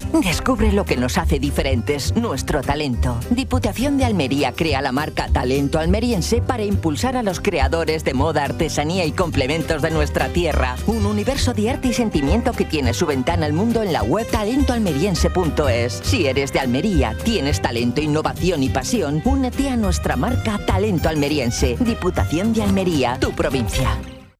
Descubre lo que nos hace diferentes, nuestro talento. Diputación de Almería crea la marca Talento Almeriense para impulsar a los creadores de moda, artesanía y complementos de nuestra tierra. Un universo de arte y sentimiento que tiene su ventana al mundo en la web talentoalmeriense.es. Si eres de Almería, tienes talento, innovación y pasión, únete a nuestra marca Talento Almeriense. Diputación de Almería, tu provincia.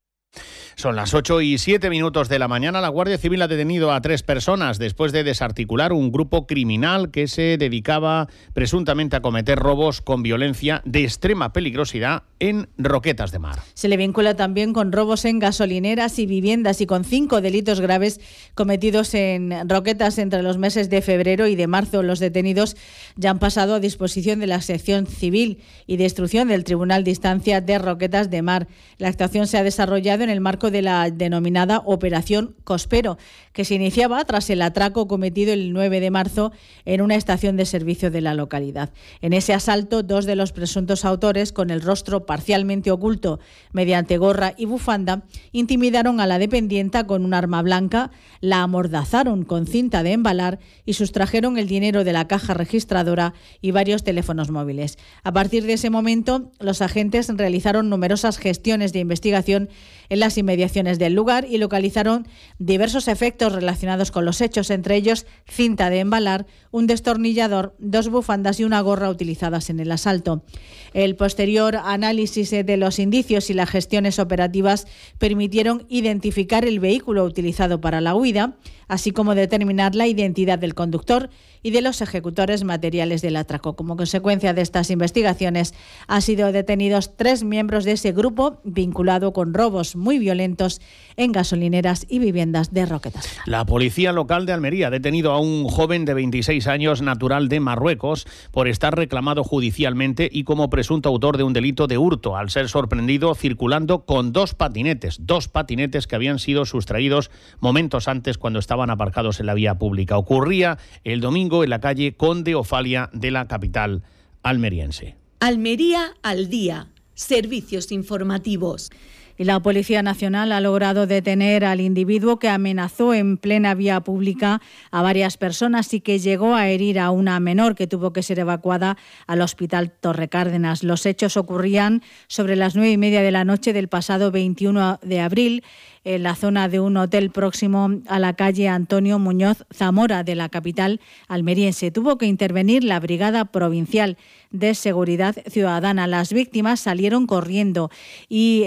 Son las 8:07 de la mañana. La Guardia Civil ha detenido a 3 personas después de desarticular un grupo criminal que se dedicaba presuntamente a cometer robos con violencia de extrema peligrosidad en Roquetas de Mar. Se le vincula también con robos en gasolineras y viviendas y con 5 delitos graves cometidos en Roquetas entre los meses de febrero y de marzo. Los detenidos ya han pasado a disposición de la sección civil y de instrucción del Tribunal de Instancia de Roquetas de Mar. La actuación se ha desarrollado en el marco de la denominada Operación Cospero, que se iniciaba tras el atraco cometido el 9 de marzo en una estación de servicio de la localidad. En ese asalto, 2 de los presuntos autores, con el rostro parcialmente oculto mediante gorra y bufanda, intimidaron a la dependienta con un arma blanca, la amordazaron con cinta de embalar y sustrajeron el dinero de la caja registradora y varios teléfonos móviles. A partir de ese momento, los agentes realizaron numerosas gestiones de investigación en las inmediaciones del lugar y localizaron diversos efectos relacionados con los hechos, entre ellos cinta de embalar, un destornillador, 2 bufandas y una gorra utilizadas en el asalto. El posterior análisis de los indicios y las gestiones operativas permitieron identificar el vehículo utilizado para la huida, así como determinar la identidad del conductor y de los ejecutores materiales del atraco. Como consecuencia de estas investigaciones, han sido detenidos 3 miembros de ese grupo vinculado con robos muy violentos en gasolineras y viviendas de Roquetas. La policía local de Almería ha detenido a un joven de 26 años natural de Marruecos por estar reclamado judicialmente y como presunto autor de un delito de hurto, al ser sorprendido circulando con 2 patinetes que habían sido sustraídos momentos antes cuando estaban aparcados en la vía pública. Ocurría el domingo en la calle Conde Ofalia de la capital almeriense. Almería al día. Servicios informativos. Y la Policía Nacional ha logrado detener al individuo que amenazó en plena vía pública a varias personas y que llegó a herir a una menor que tuvo que ser evacuada al Hospital Torrecárdenas. Los hechos ocurrían sobre las 9:30 de la noche del pasado 21 de abril en la zona de un hotel próximo a la calle Antonio Muñoz Zamora de la capital almeriense. Tuvo que intervenir la Brigada Provincial de Seguridad Ciudadana. Las víctimas salieron corriendo y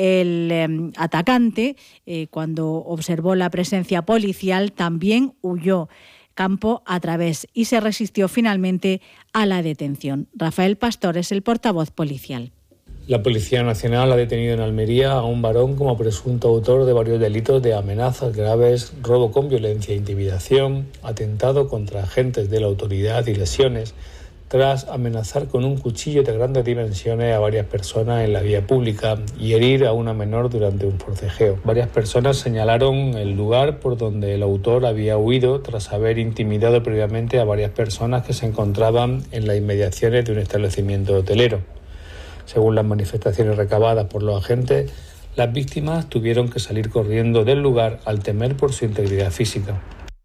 el atacante, cuando observó la presencia policial, también huyó campo a través y se resistió finalmente a la detención. Rafael Pastor es el portavoz policial. La Policía Nacional ha detenido en Almería a un varón como presunto autor de varios delitos de amenazas graves, robo con violencia e intimidación, atentado contra agentes de la autoridad y lesiones, tras amenazar con un cuchillo de grandes dimensiones a varias personas en la vía pública y herir a una menor durante un forcejeo. Varias personas señalaron el lugar por donde el autor había huido tras haber intimidado previamente a varias personas que se encontraban en las inmediaciones de un establecimiento hotelero. Según las manifestaciones recabadas por los agentes, las víctimas tuvieron que salir corriendo del lugar al temer por su integridad física.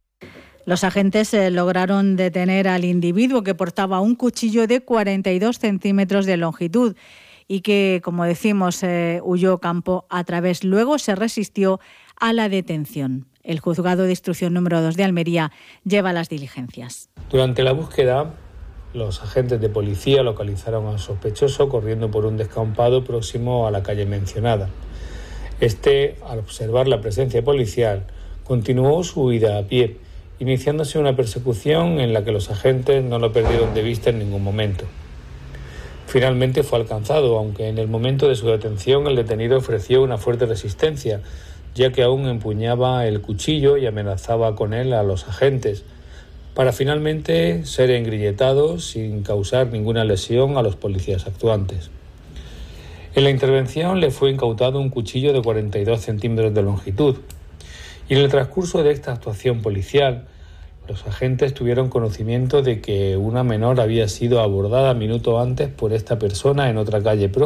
Los agentes lograron detener al individuo que portaba un cuchillo de 42 centímetros de longitud y que, como decimos, huyó campo a través. Luego se resistió a la detención. El Juzgado de Instrucción número 2 de Almería lleva las diligencias. Durante la búsqueda, los agentes de policía localizaron al sospechoso corriendo por un descampado próximo a la calle mencionada. Al observar la presencia policial, continuó su huida a pie, iniciándose una persecución en la que los agentes no lo perdieron de vista en ningún momento. Finalmente fue alcanzado, aunque en el momento de su detención el detenido ofreció una fuerte resistencia, ya que aún empuñaba el cuchillo y amenazaba con él a los agentes, para finalmente ser engrilletado sin causar ninguna lesión a los policías actuantes. En la intervención le fue incautado un cuchillo de 42 centímetros de longitud y en el transcurso de esta actuación policial, los agentes tuvieron conocimiento de que una menor había sido abordada minutos antes por esta persona en otra calle próxima.